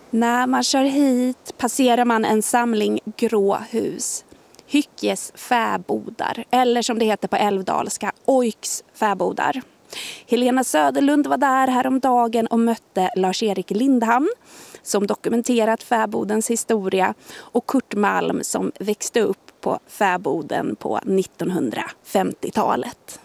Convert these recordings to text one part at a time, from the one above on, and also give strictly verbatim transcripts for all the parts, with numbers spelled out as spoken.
När man kör hit passerar man en samling grå hus. Hyckes fäbodar, eller som det heter på älvdalska, Oiks fäbodar. Helena Söderlund var där häromdagen och mötte Lars-Erik Lindhamn som dokumenterat fäbodens historia och Kurt Malm som växte upp på fäboden på nittonhundrafemtiotalet.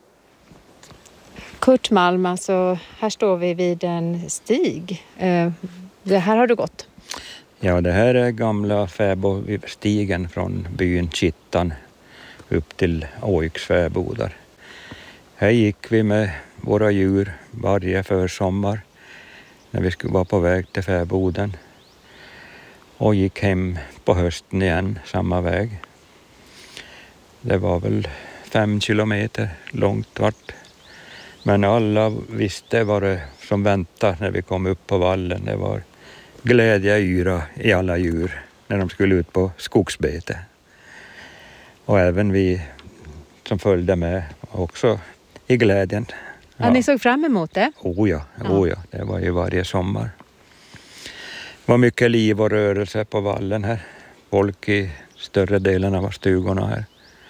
Kurt Malm, alltså här står vi vid en stig. Det här har du gått? Ja, det här är gamla fäbodstigen från byn Kittan upp till Oiks fäbodar. Här gick vi med våra djur varje försommar när vi skulle vara på väg till fäboden. Och gick hem på hösten igen, samma väg. Det var väl fem kilometer långt vart. Men alla visste vad det som väntade när vi kom upp på vallen. Det var glädje yra i alla djur när de skulle ut på skogsbete. Och även vi som följde med också i glädjen. Ja, ja, ni såg fram emot det? Oh ja, oh ja, det var ju varje sommar. Det var mycket liv och rörelse på vallen här. Folk i större delen av stugorna här.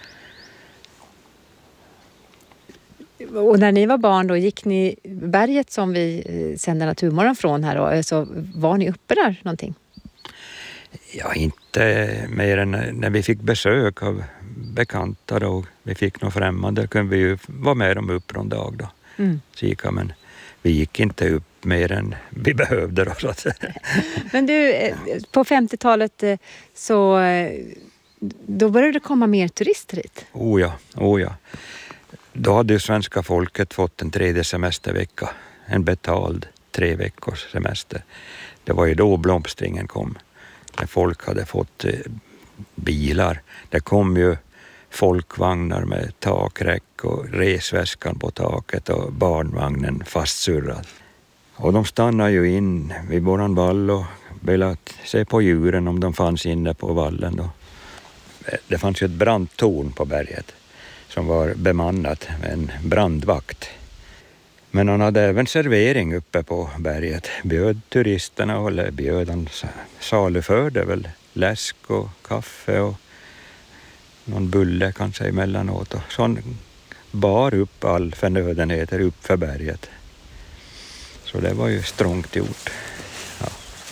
Och när ni var barn då gick ni berget som vi sände Naturmorgon från här då, så var ni uppe där någonting? Ja, inte mer än när vi fick besök av bekanta då. Vi fick några främmande, kunde vi ju vara med dem upp någon dag då. Mm. Kika, men vi gick inte upp mer än vi behövde då, så att säga. Men du, på femtiotalet så då började det komma mer turister hit? Oh ja, oh ja. Då hade ju svenska folket fått en tredje semestervecka, en betald tre veckors semester. Det var ju då blomstringen kom, när folk hade fått bilar. Det kom ju folkvagnar med takräck och resväskan på taket och barnvagnen fastsurrad. Och de stannade ju in vid våran vall och ville se på djuren om de fanns inne på vallen då. Det fanns ju ett brandtorn på berget som var bemannat med en brandvakt. Men han hade även servering uppe på berget. Bjöd turisterna, eller bjöd han saluförde väl läsk och kaffe och någon bulle kanske emellanåt. Och så han bar upp all förnödenheter upp för berget. Så det var ju strångt gjort. Ja.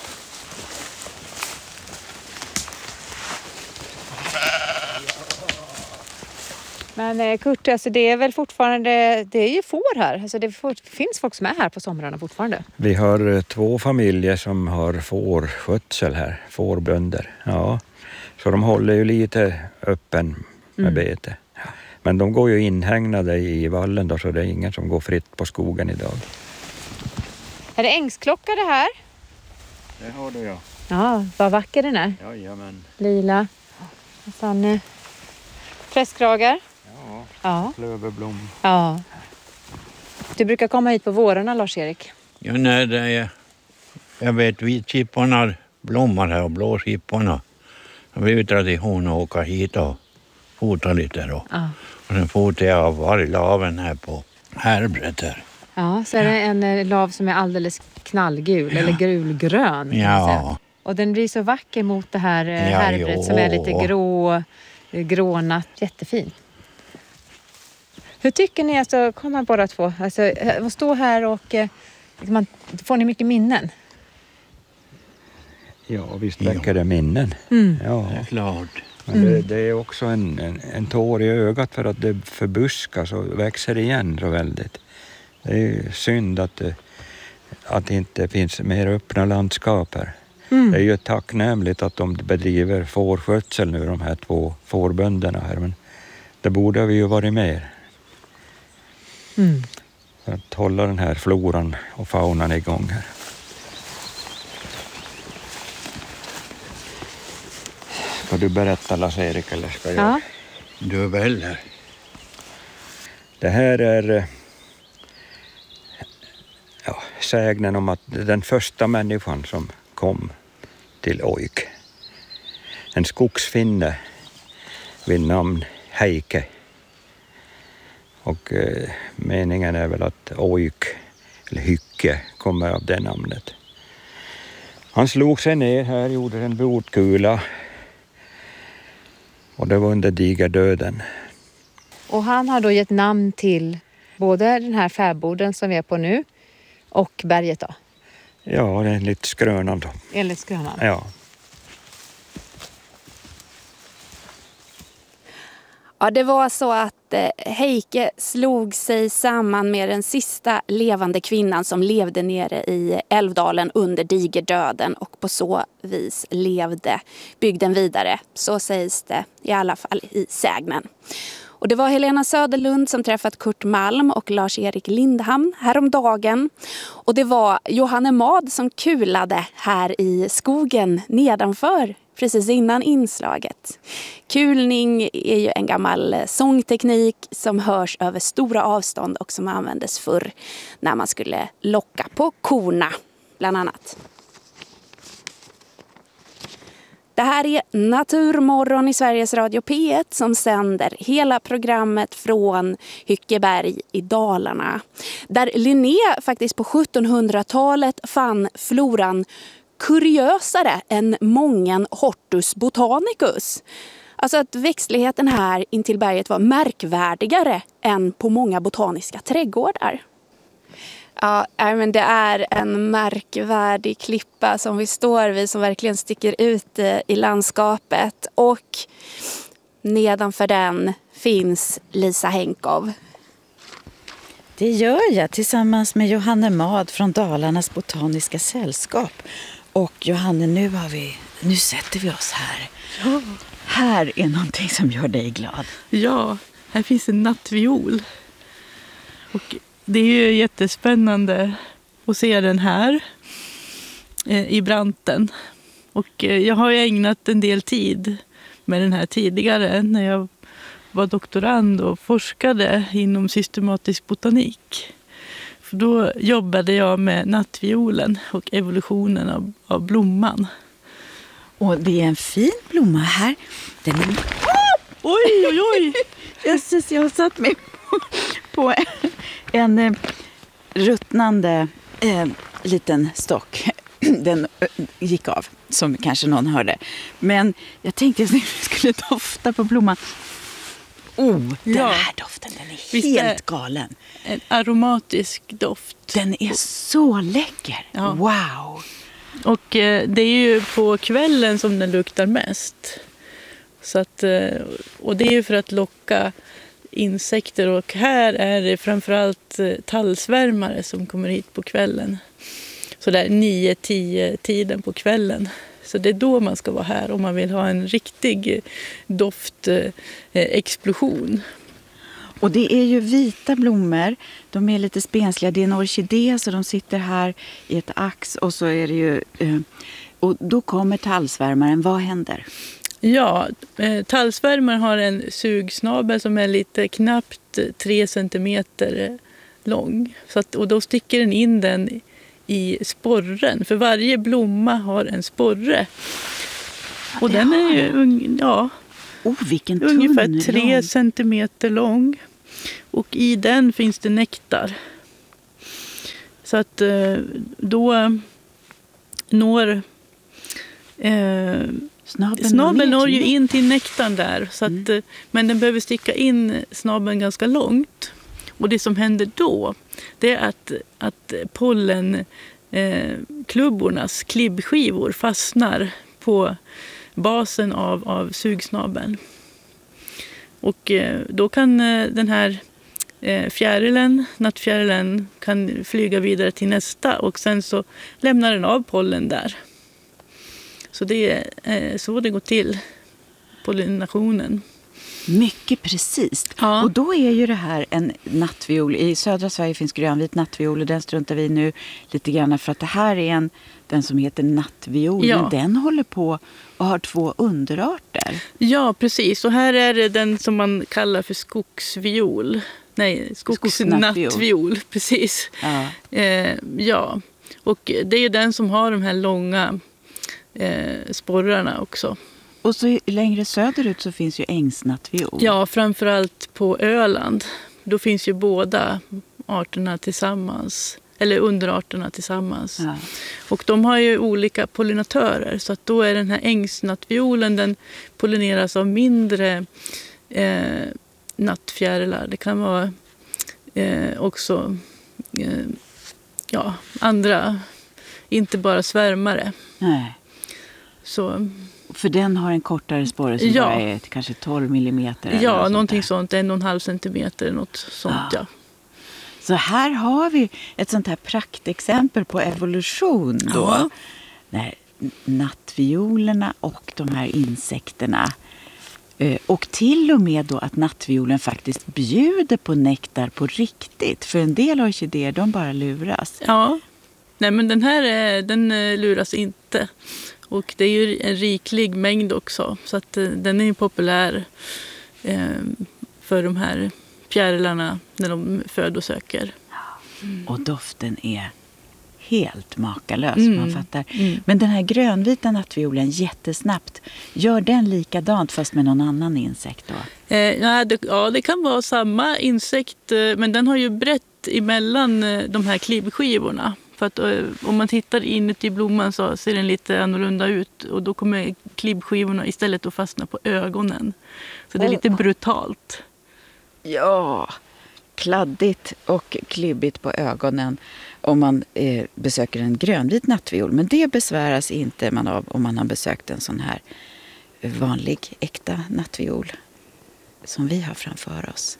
Men Kurt, alltså det är väl fortfarande, det är ju får här. Alltså det finns folk som är här på somrarna fortfarande. Vi har två familjer som har fårskötsel här, fårbönder. Ja. Så de håller ju lite öppen med mm. bete. Men de går ju inhägnade i vallen då, så det är ingen som går fritt på skogen idag. Är det ängsklocka det här? Det har du, ja. Ja, vad vacker den är. Jajamän. Lila. Och sen eh, prästkragar. Ja, ja. Klöverblom. Ja. Du brukar komma hit på vårarna, Lars-Erik. Ja, när det är, jag vet, vitkipporna blommar här och blåskipporna. Jag vill tradition att åka hit och fota lite då. Ja. Och sen fotar jag av varglaven här på härbret här. Ja, så är det en lav som är alldeles knallgul, ja. Eller gulgrön. Ja. Och den blir så vacker mot det här ja, härbret jo. Som är lite grå, grånat. Jättefin. Hur tycker ni, alltså, kom här båda två, alltså, att stå här och man, får ni mycket minnen? Ja, visst väcker det minnen. Mm. Ja, det är klart. Men det, det är också en, en, en tår i ögat för att det förbuskas och växer igen så väldigt. Det är ju synd att det, att det inte finns mer öppna landskap här. Mm. Det är ju tacknämligt att de bedriver fårskötsel nu, de här två fårbönderna här. Men det borde vi ju varit mer. Mm. För att hålla den här floran och faunan igång här. Ska du berätta, Lars-Erik, eller ska jag? Ja. Du väljer. Det här är ja, sägnen om att den första människan som kom till Oik. En skogsfinne vid namn Heike. Och eh, meningen är väl att Oik, eller Hycke, kommer av det namnet. Han slog sig ner här, gjorde en botkula. Och det var under digerdöden. Och han har då gett namn till både den här fäboden som vi är på nu och berget då? Ja, det är lite skrönan då. Enligt skrönan? Ja. Ja, det var så att Heike slog sig samman med den sista levande kvinnan som levde nere i Älvdalen under digerdöden, och på så vis levde bygden vidare. Så sägs det i alla fall i sägnen. Och det var Helena Söderlund som träffat Kurt Malm och Lars-Erik Lindhamn häromdagen. Och det var Johanne Mad som kulade här i skogen nedanför, precis innan inslaget. Kulning är ju en gammal sångteknik som hörs över stora avstånd och som användes förr när man skulle locka på korna, bland annat. Det här är Naturmorgon i Sveriges Radio P ett som sänder hela programmet från Hyckeberg i Dalarna. Där Linné faktiskt på sjuttonhundratalet fann floran kuriösare än mången Hortus botanicus. Alltså att växtligheten här intill berget var märkvärdigare än på många botaniska trädgårdar. Ja, men det är en märkvärdig klippa som vi står vid som verkligen sticker ut i landskapet. Och nedanför den finns Lisa Henkov. Det gör jag tillsammans med Johanne Mad från Dalarnas botaniska sällskap. Och Johanne, nu, har vi, nu sätter vi oss här. Ja. Här är någonting som gör dig glad. Ja, här finns en nattviol. Och det är ju jättespännande att se den här eh, i branten. Och eh, jag har ju ägnat en del tid med den här tidigare när jag var doktorand och forskade inom systematisk botanik. För då jobbade jag med nattviolen och evolutionen av, av blomman. Och det är en fin blomma här. Den är... Oj, oj, oj! Jösses, jag har satt mig på, på en, en eh, ruttnande eh, liten stock. Den eh, gick av, som kanske någon hörde. Men jag tänkte att jag skulle dofta på blomman. Oh, den ja. här doften, den är Visst helt galen. En aromatisk doft. Den är så läcker. Ja. Wow! Och eh, det är ju på kvällen som den luktar mest. Så att, eh, och det är ju för att locka insekter. Och här är det framförallt eh, tallsvärmare som kommer hit på kvällen. Så där nio tio tiden på kvällen. Så det är då man ska vara här om man vill ha en riktig doftexplosion. Och det är ju vita blommor. De är lite spensliga. Det är en orkidé så de sitter här i ett ax. Och så är det ju... Och då kommer tallsvärmaren. Vad händer? Ja, tallsvärmaren har en sugsnabel som är lite knappt tre centimeter lång. Så att, och då sticker den in den i sporren. För varje blomma har en sporre. Och den är ju ja, oh, vilken tunn, ungefär tre lång. centimeter lång. Och i den finns det nektar. Så att då når eh, snabeln, snabeln når ju in till nektarn där. Så att, mm. Men den behöver sticka in snabeln ganska långt. Och det som händer då, det är att, att pollenklubbornas eh, klibbskivor fastnar på basen av, av sugsnabeln. Och eh, då kan eh, den här eh, fjärilen, nattfjärilen kan flyga vidare till nästa och sen så lämnar den av pollen där. Så det är eh, så det går till, pollinationen. Mycket precis. Ja. Och då är ju det här en nattviol. I södra Sverige finns grönvit nattviol och den struntar vi nu lite grann för att det här är en, den som heter nattviol. Ja. Men den håller på och har två underarter. Ja, precis. Och här är det den som man kallar för skogsviol. Nej, skogsnattviol. Precis. Ja. Eh, ja, och det är ju den som har de här långa eh, sporrarna också. Och så längre söderut så finns ju ängsnattviol. Ja, framförallt på Öland. Då finns ju båda arterna tillsammans eller underarterna tillsammans. Ja. Och de har ju olika pollinatörer, så att då är den här ängsnattviolen, den pollineras av mindre eh, nattfjärilar. Det kan vara eh, också eh, ja, andra, inte bara svärmare. Nej. Så, för den har en kortare spåre som ja. bara är kanske tolv millimeter. Ja, något någonting sånt, sånt, en och en halv centimeter, något sånt, ja. ja. Så här har vi ett sånt här praktexempel på evolution då. Ja. När nattviolerna och de här insekterna, och till och med då att nattviolen faktiskt bjuder på nektar på riktigt. För en del orkidéer, de bara luras. Ja, nej men den här den luras inte. Och det är ju en riklig mängd också. Så att den är ju populär eh, för de här fjärilarna när de födosöker. Mm. Och doften är helt makalös, mm. man fattar. Mm. Men den här grönvita nattviolen, jättesnabbt, gör den likadant fast med någon annan insekt då? Eh, ja, det, ja, det kan vara samma insekt, eh, men den har ju brett emellan eh, de här klibbskivorna. För att eh, om man tittar inuti blomman så ser den lite annorlunda ut, och då kommer klibbskivorna istället att fastna på ögonen. Så det är lite brutalt. Ja, kladdigt och klibbigt på ögonen om man eh, besöker en grönvit nattviol. Men det besväras inte man av om man har besökt en sån här vanlig, äkta nattviol som vi har framför oss.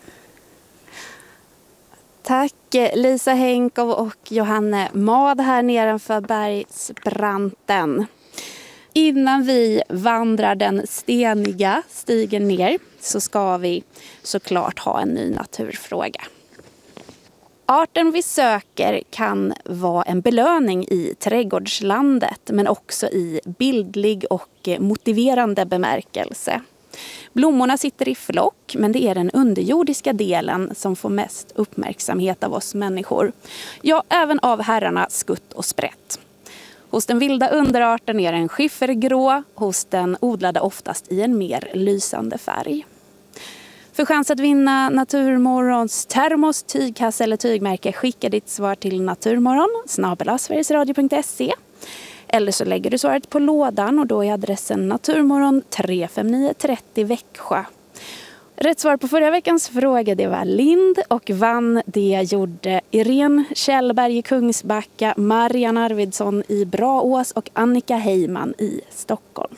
Tack Lisa Henkov och Johanne Mad här nedanför bergsbranten. Innan vi vandrar den steniga stigen ner så ska vi såklart ha en ny naturfråga. Arten vi söker kan vara en belöning i trädgårdslandet, men också i bildlig och motiverande bemärkelse. Blommorna sitter i flock, men det är den underjordiska delen som får mest uppmärksamhet av oss människor. Ja, även av herrarna skutt och sprätt. Hos den vilda underarten är den skiffergrå, hos den odlade oftast i en mer lysande färg. För chans att vinna Naturmorgons termos, tygkasse eller tygmärke, skicka ditt svar till naturmorgon snabel-a sverigesradio punkt se. Eller så lägger du svaret på lådan, och då är adressen Naturmorgon tre fem nio tre noll Växjö. Rätt svar på förra veckans fråga, det var Lind, och vann det gjorde Irene Kjellberg i Kungsbacka, Marian Arvidsson i Braås och Annika Heiman i Stockholm.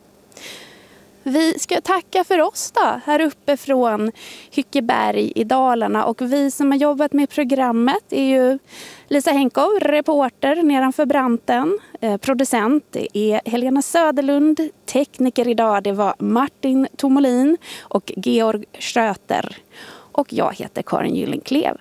Vi ska tacka för oss då, här uppe från Hyckeberg i Dalarna, och vi som har jobbat med programmet är ju Lisa Henkov, reporter nedanför branten, eh, producent det är Helena Söderlund, tekniker idag det var Martin Tomolin och Georg Schröter, och jag heter Karin Gyllenklev.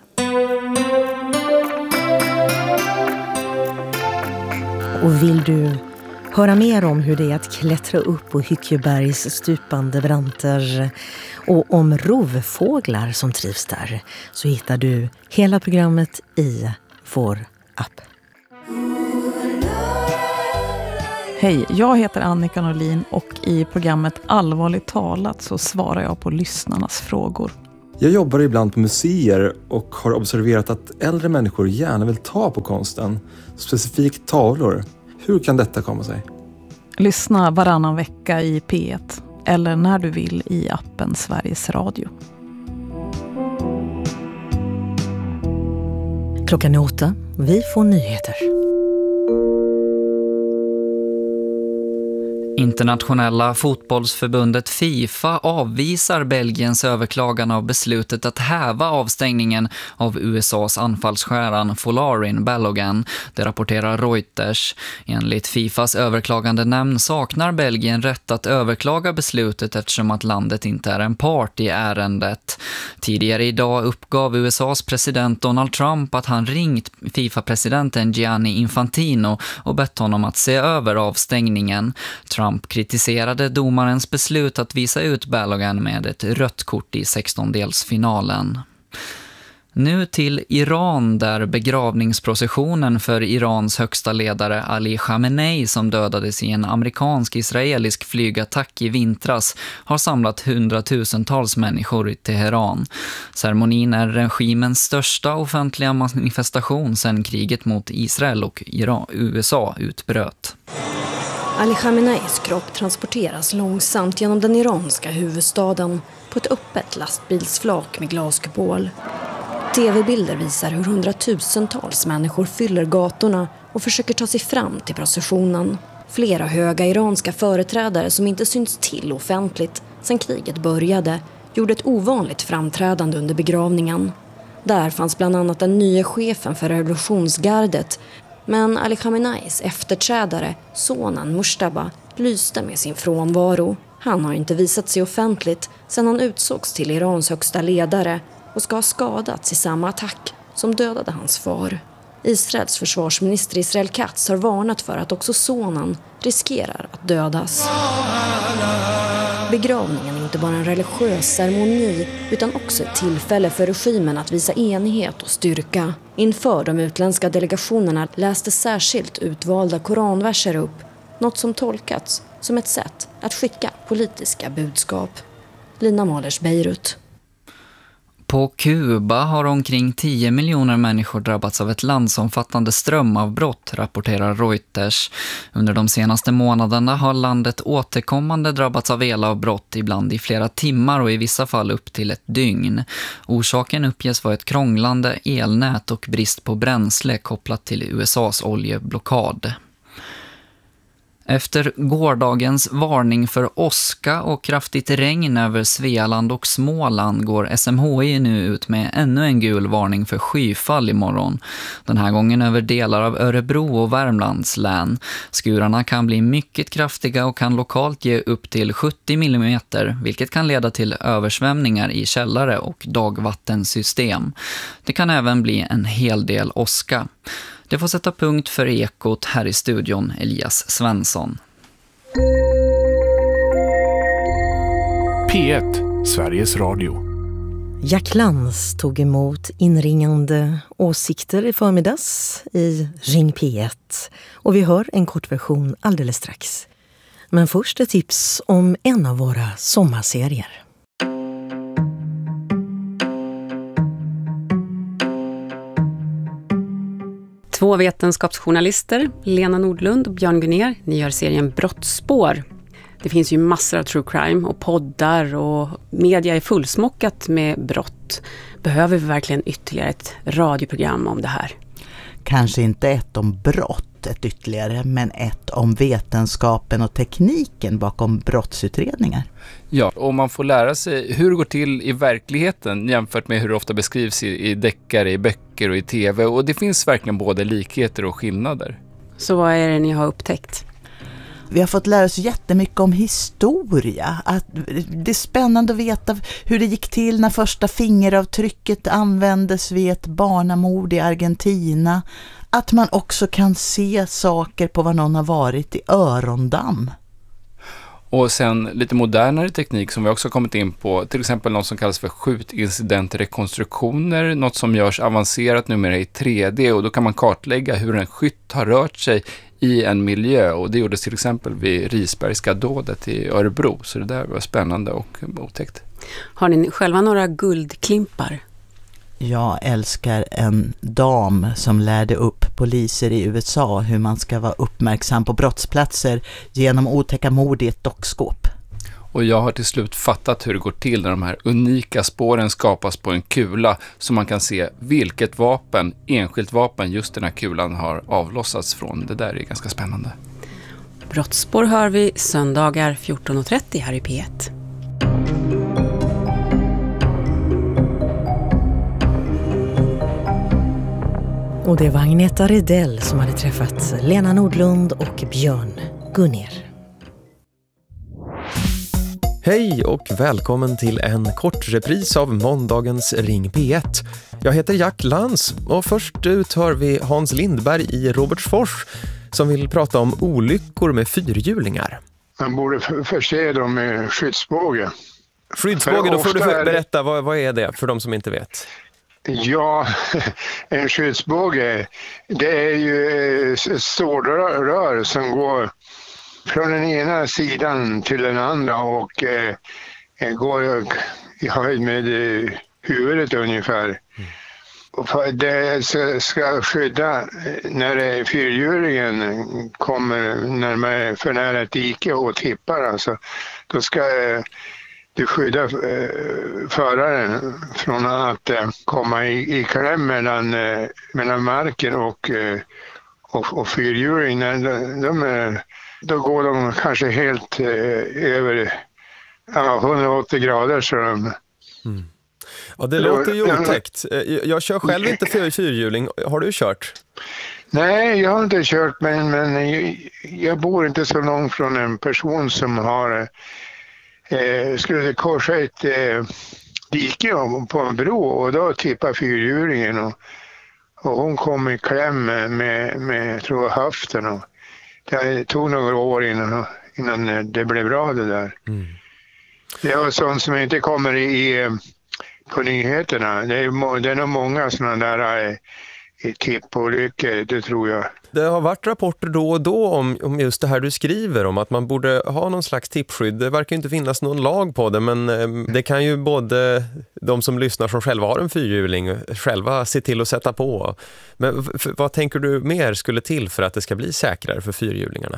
Och vill du höra mer om hur det är att klättra upp på Hyckebergs stupande branter och om rovfåglar som trivs där, så hittar du hela programmet i vår app. Hej, jag heter Annika Norlin och i programmet Allvarligt talat så svarar jag på lyssnarnas frågor. Jag jobbar ibland på museer och har observerat att äldre människor gärna vill ta på konsten, specifikt tavlor. Hur kan detta komma sig? Lyssna varannan vecka i P ett eller när du vill i appen Sveriges Radio. Klockan är åtta. Vi får nyheter. Internationella fotbollsförbundet FIFA avvisar Belgiens överklagan av beslutet att häva avstängningen av U S A:s anfallsstjärnan Folarin Balogun. Det rapporterar Reuters. Enligt FIFAs överklagande nämnd saknar Belgien rätt att överklaga beslutet eftersom att landet inte är en part i ärendet. Tidigare idag uppgav U S A:s president Donald Trump att han ringt FIFA-presidenten Gianni Infantino och bett honom att se över avstängningen. Trump kritiserade domarens beslut att visa ut Balogun med ett rött kort i sextondelsfinalen. Nu till Iran, där begravningsprocessionen för Irans högsta ledare Ali Khamenei, som dödades i en amerikansk-israelisk flygattack i vintras, har samlat hundratusentals människor i Teheran. Ceremonin är regimens största offentliga manifestation sedan kriget mot Israel och Iran, U S A utbröt. Ali Khameneis kropp transporteras långsamt genom den iranska huvudstaden på ett öppet lastbilsflak med glaskupol. Tv-bilder visar hur hundratusentals människor fyller gatorna och försöker ta sig fram till processionen. Flera höga iranska företrädare som inte syns till offentligt sedan kriget började gjorde ett ovanligt framträdande under begravningen. Där fanns bland annat den nya chefen för revolutionsgardet, men Ali Khameneis efterträdare, sonen Mushtaba, lyste med sin frånvaro. Han har inte visat sig offentligt sedan han utsågs till Irans högsta ledare och ska ha skadats i samma attack som dödade hans far. Israels försvarsminister Israel Katz har varnat för att också sonen riskerar att dödas. Begravningen är inte bara en religiös ceremoni utan också ett tillfälle för regimen att visa enighet och styrka. Inför de utländska delegationerna läste särskilt utvalda koranverser upp, något som tolkats som ett sätt att skicka politiska budskap. Lina Malers, Beirut. På Kuba har omkring tio miljoner människor drabbats av ett landsomfattande strömavbrott, rapporterar Reuters. Under de senaste månaderna har landet återkommande drabbats av elavbrott, ibland i flera timmar och i vissa fall upp till ett dygn. Orsaken uppges vara ett krånglande elnät och brist på bränsle kopplat till U S A:s oljeblockad. Efter gårdagens varning för åska och kraftigt regn över Svealand och Småland går S M H I nu ut med ännu en gul varning för skyfall imorgon. Den här gången över delar av Örebro och Värmlands län. Skurarna kan bli mycket kraftiga och kan lokalt ge upp till sjuttio millimeter, vilket kan leda till översvämningar i källare och dagvattensystem. Det kan även bli en hel del åska. Det får sätta punkt för Ekot, här i studion Elias Svensson. P ett, Sveriges Radio. Jack Lantz tog emot inringande åsikter i förmiddags i Ring P ett. Och vi hör en kort version alldeles strax. Men först ett tips om en av våra sommarserier. Två vetenskapsjournalister, Lena Nordlund och Björn Gunnér, ni gör serien Brottsspår. Det finns ju massor av true crime och poddar och media är fullsmockat med brott. Behöver vi verkligen ytterligare ett radioprogram om det här? Kanske inte ett om brott, ett ytterligare, men ett om vetenskapen och tekniken bakom brottsutredningar. Ja, och man får lära sig hur det går till i verkligheten jämfört med hur det ofta beskrivs i, i deckare, i böcker och i tv. Och det finns verkligen både likheter och skillnader. Så vad är det ni har upptäckt? Vi har fått lära oss jättemycket om historia. Att det är spännande att veta hur det gick till när första fingeravtrycket användes vid ett barnamord i Argentina. Att man också kan se saker på vad någon har varit i örondamm. Och sen lite modernare teknik som vi också kommit in på, till exempel något som kallas för skjutincidentrekonstruktioner, något som görs avancerat numera i tre D, och då kan man kartlägga hur en skytt har rört sig i en miljö, och det gjordes till exempel vid Risbergska dådet i Örebro, så det där var spännande och otäckt. Har ni själva några guldklimpar? Jag älskar en dam som lärde upp poliser i U S A hur man ska vara uppmärksam på brottsplatser genom otäcka mord i ett dockskåp. Och jag har till slut fattat hur det går till när de här unika spåren skapas på en kula, så man kan se vilket vapen, enskilt vapen, just den här kulan har avlossats från. Det där är ganska spännande. Brottsspår hör vi söndagar fjorton och trettio här i P ett. Och det var Agneta Redell som hade träffat Lena Nordlund och Björn Gunnér. Hej och välkommen till en kort repris av måndagens Ring P ett. Jag heter Jack Lantz och först ut hör vi Hans Lindberg i Robertsfors som vill prata om olyckor med fyrhjulingar. Man borde förse dem med skyddsbåge. Skyddsbåge, då får du berätta, vad, vad är det för de som inte vet? Ja, en skyddsbåge, det är ju ett stålrör som går från den ena sidan till den andra och eh, går i höjd med eh, huvudet ungefär. Mm. Och det ska skydda när fyrhjulingen kommer närmare för nära ett dike och tippar. Alltså, då ska eh, du skydda eh, föraren från att eh, komma i, i kläm mellan, eh, mellan marken och, eh, och, och fyrhjulingen. De, de, då går de kanske helt eh, över ja, hundraåttio grader. Så de, mm. Ja, det låter ju otäckt. Jag kör själv inte för fyrhjuling. Har du kört? Nej, jag har inte kört, men, men jag, jag bor inte så långt från en person som har eh, skulle korsa ett eh, dike på en bro och då tippar fyrhjulingen och, och hon kom i kläm med, med, med tror jag, höften. Och det tog några år innan, innan det blev bra det där. Mm. Det var sånt som inte kommer i, på nyheterna. Det är, det är nog många sådana där i tippolyckor, det tror jag. Det har varit rapporter då och då om, om just det här du skriver om att man borde ha någon slags tippskydd. Det verkar inte finnas någon lag på det, men eh, det kan ju både de som lyssnar som själva har en fyrhjuling själva se till att sätta på. Men f- vad tänker du mer skulle till för att det ska bli säkrare för fyrhjulingarna?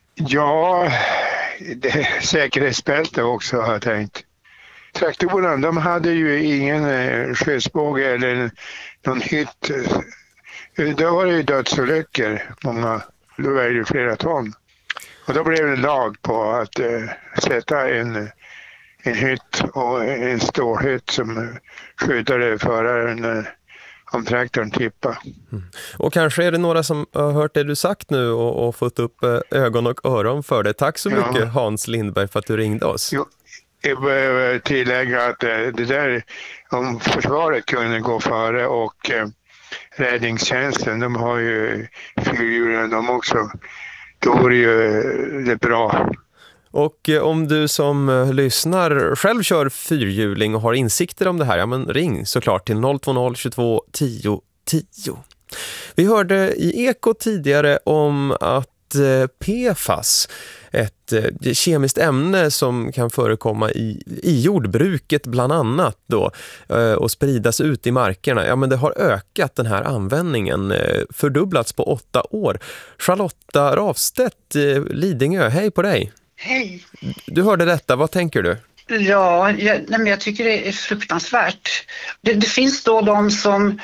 Ja, det, säkerhetsbälte också har jag tänkt. Traktorerna, de hade ju ingen eh, skyddsbåge eller någon hytt. Då var det ju dödsolyckor, många, då var det ju flera ton. Och då blev det lag på att eh, sätta en, en hytt och en stålhytt som skyddade föraren eh, om traktorn tippade. Mm. Och kanske är det några som har hört det du sagt nu och, och fått upp eh, ögon och öron för det. Tack så mycket, ja. Hans Lindberg, för att du ringde oss. Jo. Jag behöver tillägga att det där, om försvaret kunde gå före och eh, räddningstjänsten, de har ju fyrhjulen de också, då är det ju det bra. Och eh, om du som eh, lyssnar själv kör fyrhjuling och har insikter om det här, ja men ring såklart till noll två noll tjugotvå tio tio. Vi hörde i Eko tidigare om att eh, P F A S, ett eh, kemiskt ämne som kan förekomma i, i jordbruket bland annat då, eh, och spridas ut i markerna. Ja, men det har ökat den här användningen, eh, fördubblats på åtta år. Charlotta Rafstedt, eh, Lidingö, hej på dig. Hej. Du hörde detta, vad tänker du? Ja, jag, nej, men jag tycker det är fruktansvärt. Det, det finns då de som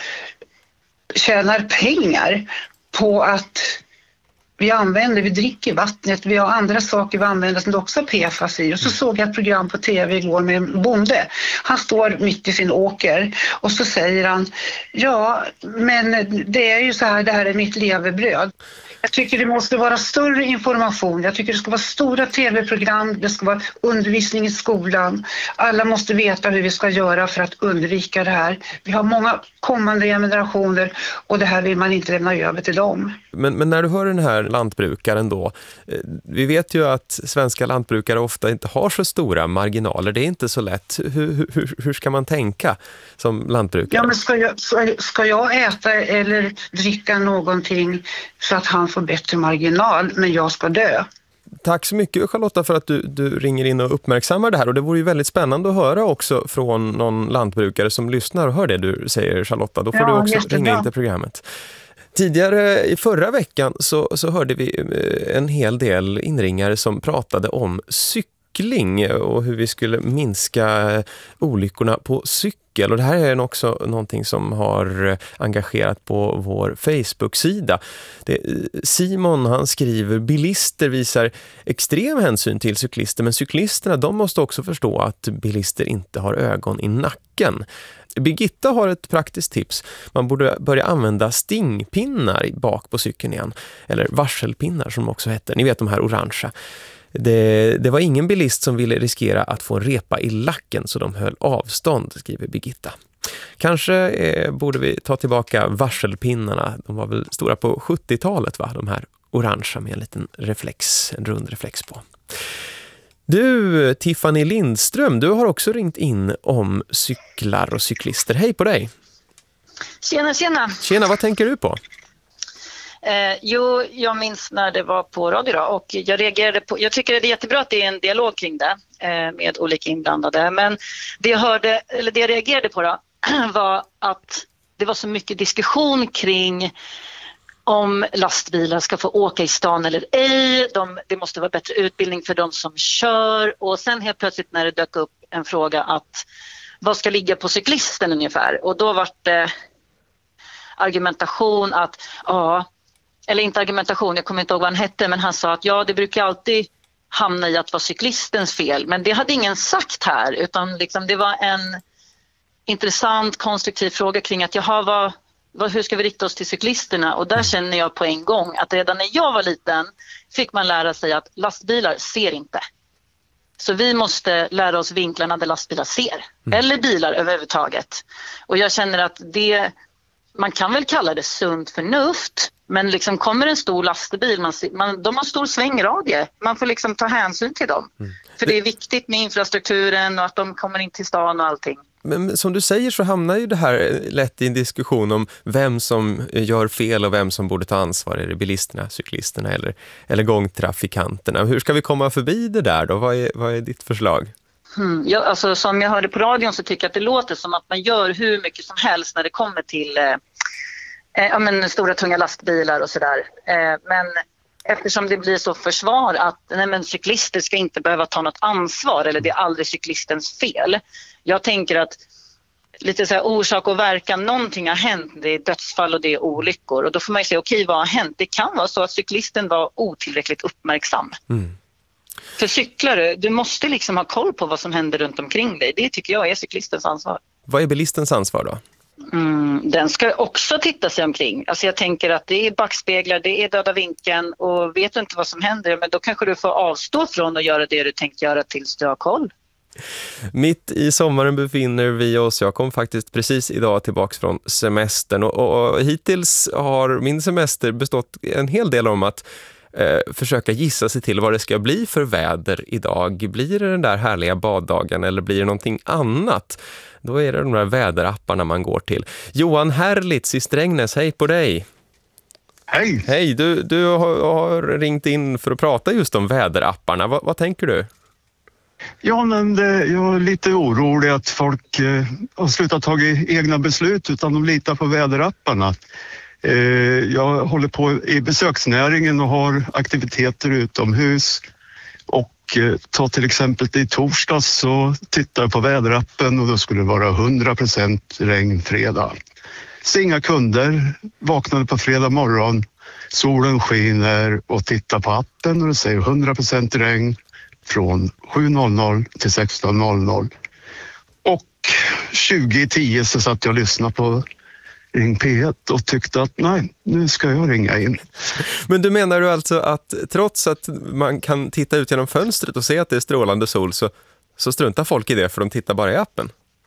tjänar pengar på att vi använder, vi dricker vattnet, vi har andra saker vi använder som det också har P F A S i. Och så såg jag ett program på tv igår med en bonde. Han står mitt i sin åker och så säger han, ja men det är ju så här, det här är mitt levebröd. Jag tycker det måste vara större information. Jag tycker det ska vara stora tv-program. Det ska vara undervisning i skolan. Alla måste veta hur vi ska göra för att undvika det här. Vi har många kommande generationer och det här vill man inte lämna över till dem. Men, men när du hör den här lantbrukaren då, vi vet ju att svenska lantbrukare ofta inte har så stora marginaler. Det är inte så lätt. Hur, hur, hur ska man tänka som lantbrukare? Ja, men ska jag, ska jag äta eller dricka någonting så att han får bättre marginal, men jag ska dö? Tack så mycket Charlotta för att du, du ringer in och uppmärksammar det här, och det vore ju väldigt spännande att höra också från någon lantbrukare som lyssnar och hör det du säger, Charlotta. Då får ja, du också jättebra. Ringa in till programmet. Tidigare i förra veckan så, så hörde vi en hel del inringare som pratade om cykling och hur vi skulle minska olyckorna på cykel. Och det här är också någonting som har engagerat på vår Facebook-sida. Det, Simon han skriver, bilister visar extrem hänsyn till cyklister, men cyklisterna de måste också förstå att bilister inte har ögon i nacken. Birgitta har ett praktiskt tips. Man borde börja använda stingpinnar bak på cykeln igen. Eller varselpinnar som också heter. Ni vet de här orangea. Det, det var ingen bilist som ville riskera att få en repa i lacken så de höll avstånd, skriver Birgitta. Kanske eh, borde vi ta tillbaka varselpinnarna. De var väl stora på sjuttiotalet, va? De här orangea med en liten reflex, en rund reflex på. Du, Tiffany Lindström, du har också ringt in om cyklar och cyklister. Hej på dig! Tjena, tjena. Tjena, vad tänker du på? Eh, jo, jag minns när det var på radio då, och jag reagerade på, jag tycker det är jättebra att det är en dialog kring det eh, med olika inblandade, men det jag hörde, eller det jag reagerade på då, var att det var så mycket diskussion kring om lastbilar ska få åka i stan eller ej. De, det måste vara bättre utbildning för de som kör, och sen helt plötsligt när det dök upp en fråga att vad ska ligga på cyklisten ungefär, och då var det argumentation att ja, eller inte argumentation, jag kommer inte ihåg vad han hette, men han sa att ja, det brukar alltid hamna i att vara cyklistens fel, men det hade ingen sagt här, utan liksom det var en intressant, konstruktiv fråga kring att jaha, vad, vad, hur ska vi rikta oss till cyklisterna? Och där känner jag på en gång att redan när jag var liten fick man lära sig att lastbilar ser inte. Så vi måste lära oss vinklarna där lastbilar ser, mm. eller bilar överhuvudtaget. Och jag känner att det, man kan väl kalla det sunt förnuft, men liksom kommer en stor lastbil, man, man, de har stor svängradie, man får liksom ta hänsyn till dem. Mm. För det är viktigt med infrastrukturen och att de kommer in till stan och allting. Men som du säger så hamnar ju det här lätt i en diskussion om vem som gör fel och vem som borde ta ansvar. Är det bilisterna, cyklisterna eller, eller gångtrafikanterna? Hur ska vi komma förbi det där då? Vad är, vad är ditt förslag? Hmm. Ja, alltså, som jag hörde på radion så tycker jag att det låter som att man gör hur mycket som helst när det kommer till eh, eh, ja, men, stora tunga lastbilar och sådär. Eh, men eftersom det blir så försvar att nej, men, cyklister ska inte behöva ta något ansvar, eller det är aldrig cyklistens fel. Jag tänker att lite så här orsak och verkan, någonting har hänt, det är dödsfall och det är olyckor, och då får man ju säga okej, vad har hänt? Det kan vara så att cyklisten var otillräckligt uppmärksam. Mm. För cyklare, du måste liksom ha koll på vad som händer runt omkring dig. Det tycker jag är cyklistens ansvar. Vad är bilistens ansvar då? Mm, den ska också titta sig omkring. Alltså jag tänker att det är backspeglar, det är döda vinkeln, och vet du inte vad som händer, men då kanske du får avstå från att göra det du tänkt göra tills du har koll. Mitt i sommaren befinner vi oss, jag kom faktiskt precis idag tillbaka från semestern, och, och, och hittills har min semester bestått en hel del om att eh, försöka gissa sig till vad det ska bli för väder idag. Blir det den där härliga baddagen eller blir det någonting annat? Då är det de där väderapparna man går till. Johan Herlitz i Strängnäs, hej på dig! Hej! Hej, du, du har, har ringt in för att prata just om väderapparna. Va, vad tänker du? Ja, men det, jag är lite orolig att folk eh, har slutat ta egna beslut utan de litar på väderapparna. Eh, jag håller på i besöksnäringen och har aktiviteter utomhus. Och eh, ta till exempel i torsdags så tittar jag på väderappen och då skulle det vara hundra procent regn fredag. Så inga kunder, vaknade på fredag morgon, solen skiner och tittar på appen och det säger hundra procent regn från sju till sexton. Och tjugo tio så satt jag och lyssnade på Ring P ett och tyckte att nej, nu ska jag ringa in. Men du menar du alltså att trots att man kan titta ut genom fönstret och se att det är strålande sol så, så struntar folk i det för de tittar bara i appen?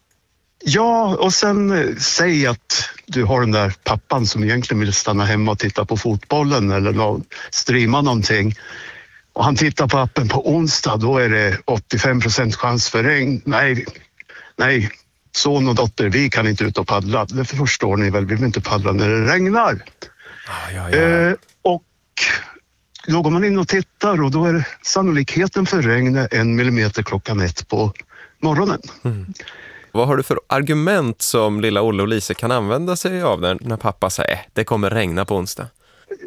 Ja, och sen säg att du har den där pappan som egentligen vill stanna hemma och titta på fotbollen eller någon, streama någonting. Och han tittar på appen på onsdag, då är det åttiofem procent chans för regn. Nej, nej, son och dotter, vi kan inte ut och paddla. Det förstår ni väl, vi vill inte paddla när det regnar. Ah, ja, ja. Eh, och då går man in och tittar och då är sannolikheten för regn en millimeter klockan ett på morgonen. Mm. Vad har du för argument som lilla Olle och Lise kan använda sig av när, när pappa säger det kommer regna på onsdag?